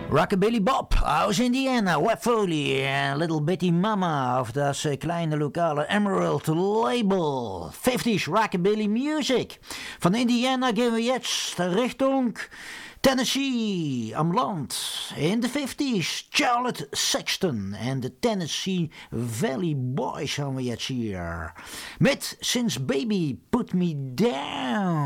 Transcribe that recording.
Rockabilly Bob aus Indiana, Webb Foley en Little Bitty Mama auf das kleine lokale Emerald Label. 50s Rockabilly Music. Von Indiana gehen wir jetzt Richtung Tennessee am Land. In de 50s Charlotte Sexton en de Tennessee Valley Boys haben wir jetzt hier. Met Since Baby Put Me Down.